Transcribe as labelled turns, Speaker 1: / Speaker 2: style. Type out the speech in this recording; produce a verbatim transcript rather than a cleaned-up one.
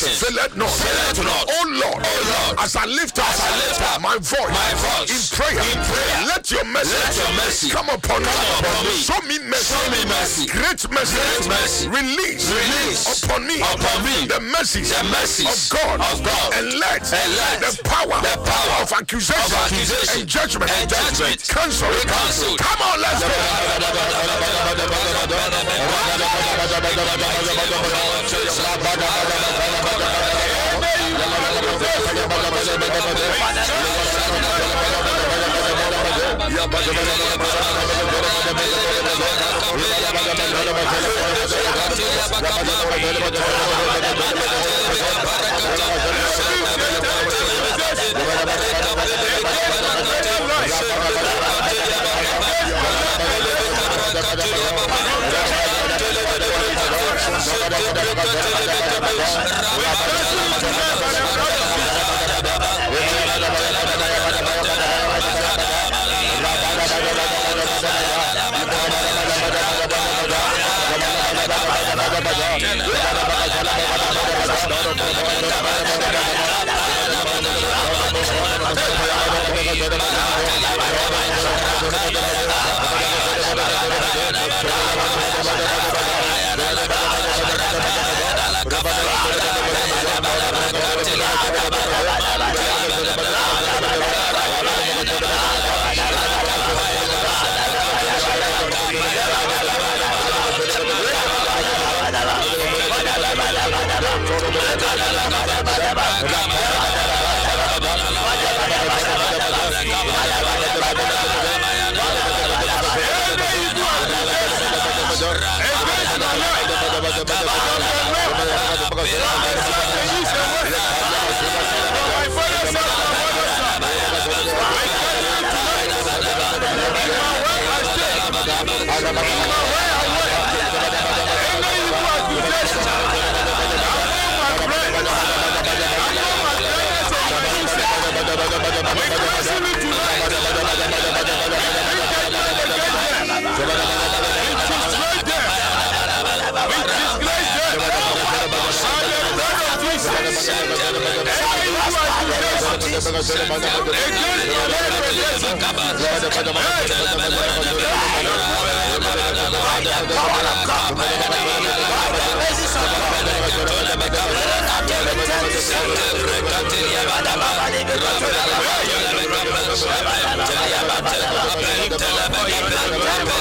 Speaker 1: mountains.
Speaker 2: Fill it not.
Speaker 1: Fill it not.
Speaker 2: Oh Lord.
Speaker 1: Oh Lord.
Speaker 2: As I lift up,
Speaker 1: As I lift up
Speaker 2: my voice,
Speaker 1: my voice
Speaker 2: in prayer,
Speaker 1: in prayer,
Speaker 2: let your mercy,
Speaker 1: let your mercy
Speaker 2: come upon me.
Speaker 1: come upon me.
Speaker 2: Show me mercy.
Speaker 1: Show me mercy.
Speaker 2: Great mercy.
Speaker 1: Great mercy.
Speaker 2: Release.
Speaker 1: Release
Speaker 2: upon me.
Speaker 1: upon me
Speaker 2: The mercies,
Speaker 1: the mercies
Speaker 2: of God.
Speaker 1: of God.
Speaker 2: And let,
Speaker 1: and let
Speaker 2: the power,
Speaker 1: the power
Speaker 2: of accusation,
Speaker 1: of accusation
Speaker 2: and judgment,
Speaker 1: and judgment
Speaker 2: cancel.
Speaker 1: cancelled.
Speaker 2: Come on, let's go.